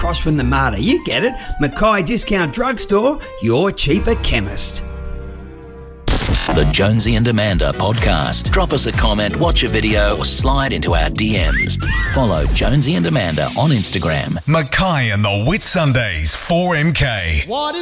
across from the Mater. You get it. Mackay Discount Drugstore, your cheaper chemist. The Jonesy and Amanda podcast. Drop us a comment, watch a video, or slide into our DMs. Follow Jonesy and Amanda on Instagram. Mackay and the Whitsundays 4MK. What